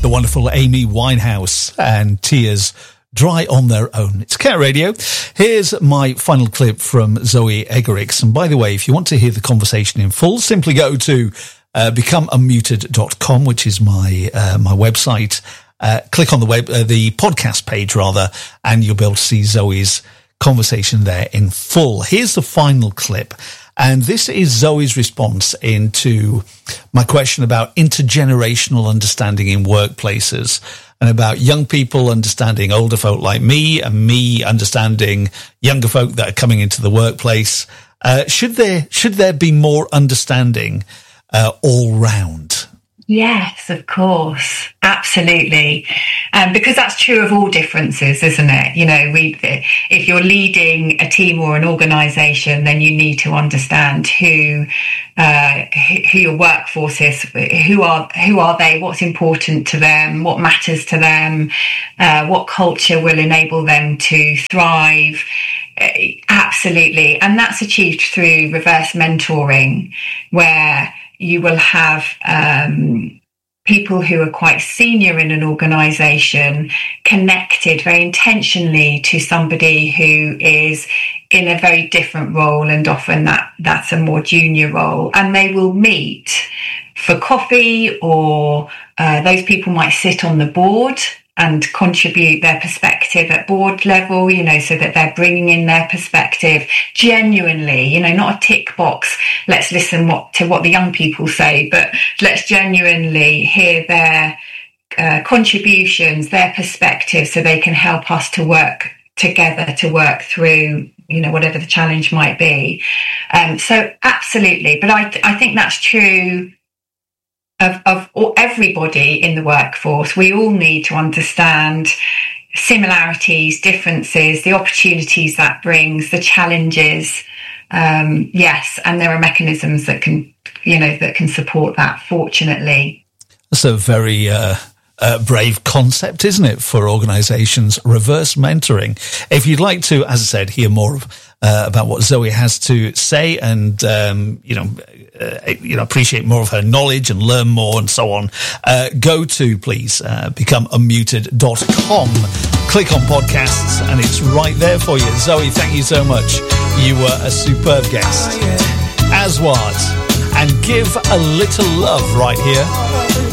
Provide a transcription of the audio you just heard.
the wonderful Amy Winehouse and Tears Dry on Their Own. It's Care Radio. Here's my final clip from Zoe Eggerichs. And by the way, if you want to hear the conversation in full, simply go to becomeunmuted.com, which is my website. Click on the podcast page rather, and you'll be able to see Zoe's conversation there in full. Here's the final clip. And this is Zoe's response into my question about intergenerational understanding in workplaces and about young people understanding older folk like me and me understanding younger folk that are coming into the workplace. Should there be more understanding all round? Yes, of course. Absolutely. Because that's true of all differences, isn't it? You know, if you're leading a team or an organisation, then you need to understand who your workforce is, who are they, what's important to them, what matters to them, what culture will enable them to thrive. Absolutely. And that's achieved through reverse mentoring, where you will have people who are quite senior in an organisation connected very intentionally to somebody who is in a very different role, and often that's a more junior role, and they will meet for coffee, or those people might sit on the board and contribute their perspective at board level, you know, so that they're bringing in their perspective genuinely, you know, not a tick box, let's listen to what the young people say, but let's genuinely hear their contributions, their perspective, so they can help us to work together, to work through, you know, whatever the challenge might be. So absolutely. But I think that's true of everybody in the workforce. We all need to understand similarities, differences, the opportunities that brings, the challenges. Yes, and there are mechanisms that can support that, fortunately. That's a very brave concept, isn't it, for organisations? Reverse mentoring. If you'd like to, as I said, hear more about what Zoe has to say, and appreciate more of her knowledge and learn more and so on, go to please becomeunmuted.com. Click on podcasts, and it's right there for you. Zoe, thank you so much. You were a superb guest. Aswad, and Give a Little Love right here